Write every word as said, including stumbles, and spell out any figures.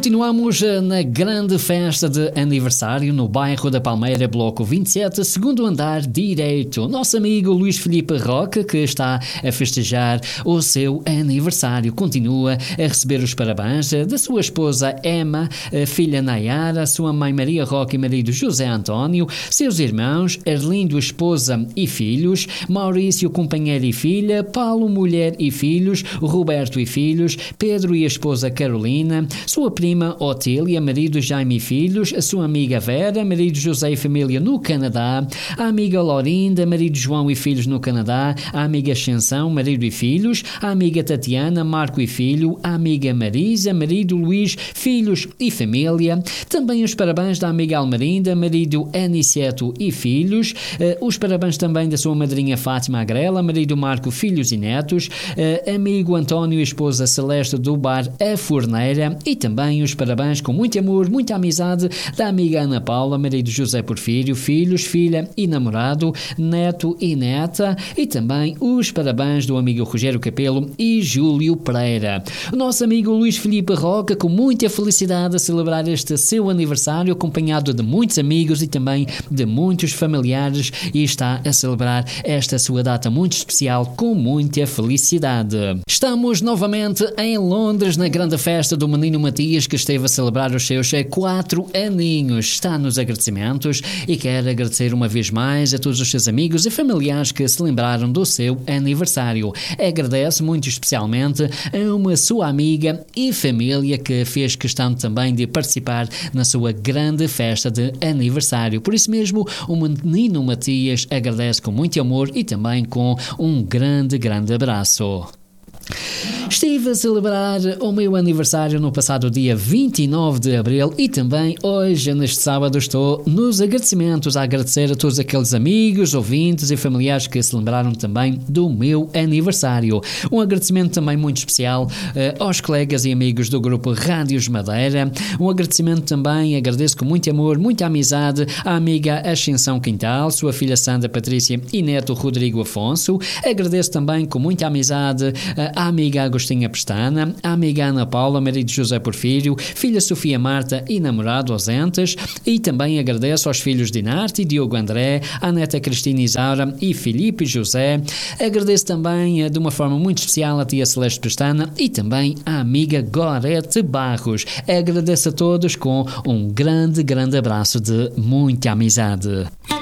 Continuamos na grande festa de aniversário no bairro da Palmeira, bloco vinte e sete, segundo andar direito. Nosso amigo Luís Filipe Roque, que está a festejar o seu aniversário, continua a receber os parabéns da sua esposa Emma, filha Nayara, sua mãe Maria Roque e marido José António, seus irmãos Arlindo, esposa e filhos, Maurício, companheiro e filha, Paulo, mulher e filhos, Roberto e filhos, Pedro e a esposa Carolina, sua prima Otília, marido Jaime e filhos, a sua amiga Vera, marido José e família no Canadá, a amiga Laurinda, marido João e filhos no Canadá, a amiga Ascensão, marido e filhos, a amiga Tatiana, Marco e filho, a amiga Marisa, marido Luís, filhos e família, também os parabéns da amiga Almerinda, marido Aniceto e filhos, uh, os parabéns também da sua madrinha Fátima Agrela, marido Marco, filhos e netos, uh, amigo António e esposa Celeste do bar A Forneira, e também os parabéns com muito amor, muita amizade da amiga Ana Paula, marido José Porfírio, filhos, filha e namorado, neto e neta, e também os parabéns do amigo Rogério Capelo e Júlio Pereira. O nosso amigo Luís Filipe Roca, com muita felicidade a celebrar este seu aniversário, acompanhado de muitos amigos e também de muitos familiares, e está a celebrar esta sua data muito especial com muita felicidade. Estamos novamente em Londres, na grande festa do menino Matias, que esteve a celebrar os seus quatro aninhos. Está nos agradecimentos e quer agradecer uma vez mais a todos os seus amigos e familiares que se lembraram do seu aniversário. Agradece muito especialmente a uma sua amiga e família que fez questão também de participar na sua grande festa de aniversário. Por isso mesmo, o menino Matias agradece com muito amor e também com um grande, grande abraço. Estive a celebrar o meu aniversário no passado dia vinte e nove de abril e também hoje, neste sábado, estou nos agradecimentos a agradecer a todos aqueles amigos, ouvintes e familiares que se lembraram também do meu aniversário. Um agradecimento também muito especial uh, aos colegas e amigos do grupo Rádios Madeira. Um agradecimento também, agradeço com muito amor, muita amizade à amiga Ascensão Quintal, sua filha Sandra Patrícia e neto Rodrigo Afonso. Agradeço também com muita amizade uh, à amiga Agostinha Pestana, a amiga Ana Paula, marido José Porfírio, filha Sofia Marta e namorado ausentes, e também agradeço aos filhos Dinarte, Diogo André, a neta Cristina Isaura e Filipe José. Agradeço também de uma forma muito especial a tia Celeste Pestana e também a amiga Gorete Barros. Agradeço a todos com um grande, grande abraço de muita amizade.